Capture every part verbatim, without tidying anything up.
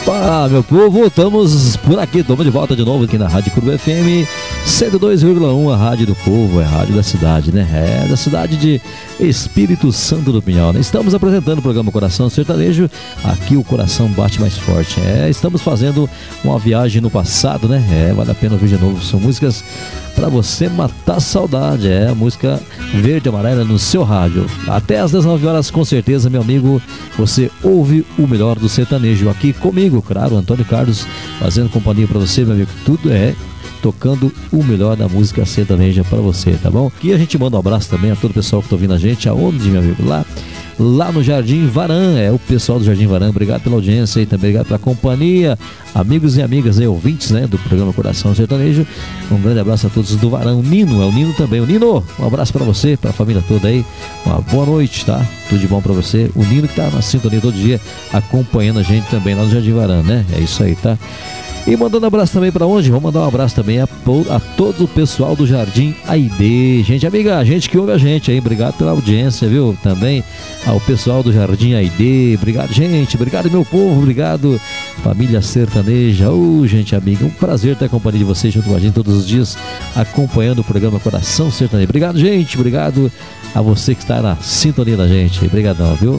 Opa, meu povo, estamos por aqui, estamos de volta de novo aqui na Rádio Curva F M cento e dois vírgula um, a rádio do povo, é a rádio da cidade, né? É da cidade de Espírito Santo do Pinhal, né? Estamos apresentando o programa Coração Sertanejo, aqui o coração bate mais forte. É, estamos fazendo uma viagem no passado, né? É, vale a pena ouvir de novo, são músicas para você matar saudade, é a música verde e amarela no seu rádio. Até às dezenove horas, com certeza, meu amigo, você ouve o melhor do sertanejo aqui comigo, claro, Antônio Carlos, fazendo companhia para você, meu amigo. Tudo é tocando o melhor da música sertaneja para você, tá bom? E a gente manda um abraço também a todo o pessoal que tá ouvindo a gente, aonde, meu amigo? Lá lá no Jardim Varan, é o pessoal do Jardim Varan, obrigado pela audiência e também obrigado pela companhia, amigos e amigas, né, ouvintes, né, do programa Coração Sertanejo. Um grande abraço a todos do Varan. O Nino, é o Nino também, o Nino, um abraço para você, para a família toda aí, uma boa noite, tá? Tudo de bom para você. O Nino que tá na sintonia todo dia, acompanhando a gente também lá no Jardim Varan, né? É isso aí, tá? E mandando um abraço também para onde? Vamos mandar um abraço também a, a todo o pessoal do Jardim Aide. Gente amiga, a gente que ouve a gente aí, obrigado pela audiência, viu? Também ao pessoal do Jardim Aide, obrigado gente, obrigado meu povo, obrigado família sertaneja. Ô oh, gente amiga, um prazer ter a companhia de vocês junto com a gente todos os dias, acompanhando o programa Coração Sertanejo. Obrigado gente, obrigado a você que está na sintonia da gente, obrigadão, viu?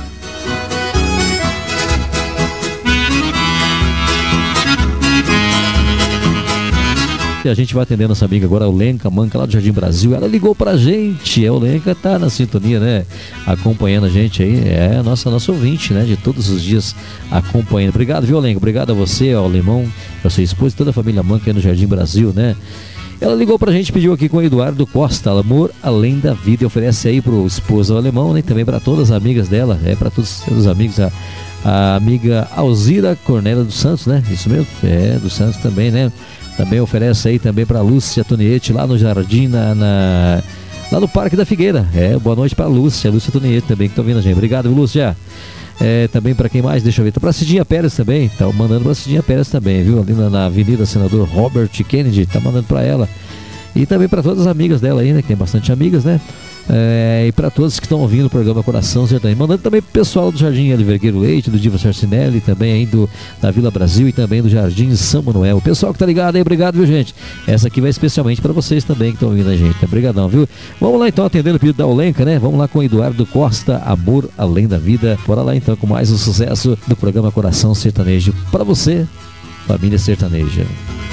E a gente vai atendendo essa amiga agora, o Lenca Manca, lá do Jardim Brasil. Ela ligou pra gente, é, o Lenca tá na sintonia, né? Acompanhando a gente aí, é a nossa, nossa ouvinte, né? De todos os dias acompanhando. Obrigado, viu, Lenca? Obrigado a você, ao Limão, a sua esposa e toda a família Manca aí no Jardim Brasil, né? Ela ligou pra gente, pediu aqui com o Eduardo Costa, Amor Além da Vida, e oferece aí pro esposo ao Alemão, né? E também pra todas as amigas dela, é pra todos os amigos, a, a amiga Alzira Cornélia dos Santos, né? Isso mesmo? É, dos Santos também, né? Também oferece aí também para Lúcia Toniete lá no Jardim, na, na, lá no Parque da Figueira. É, boa noite para Lúcia, Lúcia Toniete também que tá ouvindo a gente. Obrigado, Lúcia. É, também para quem mais, deixa eu ver, tá para Cidinha Pérez também, tá mandando para Cidinha Pérez também, viu? Ali na, na Avenida Senador Robert Kennedy, tá mandando para ela. E também para todas as amigas dela aí, né? Que tem bastante amigas, né? É, e para todos que estão ouvindo o programa Coração Sertanejo, mandando também pro pessoal do Jardim Oliveira Leite, do Diva Sarcinelli, também aí do, da Vila Brasil e também do Jardim São Manuel. O pessoal que tá ligado aí, obrigado, viu, gente? Essa aqui vai especialmente para vocês também que estão ouvindo a gente, obrigadão, viu? Vamos lá então, atendendo o pedido da Olenca, né? Vamos lá com o Eduardo Costa, Amor Além da Vida. Bora lá então com mais um sucesso do programa Coração Sertanejo para você, família sertaneja.